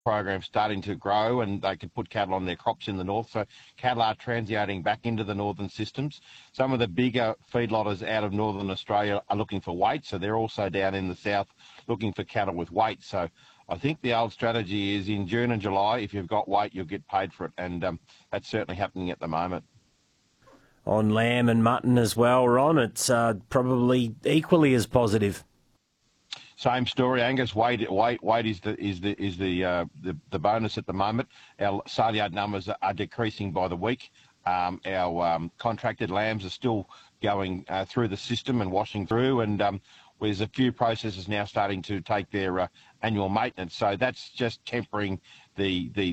program starting to grow and they could put cattle on their crops in the north. So cattle are transiting back into the northern systems. Some of the bigger feedlotters out of northern Australia are looking for weight, so they're also down in the south looking for cattle with weight. So I think the old strategy is in June and July, if you've got weight, you'll get paid for it, and that's certainly happening at the moment. On lamb and mutton as well, Ron, it's probably equally as positive. Same story, Angus. Weight is the bonus at the moment. Our sale yard numbers are decreasing by the week. Our contracted lambs are still going through the system and washing through, and there's a few processors now starting to take their annual maintenance. So that's just tempering the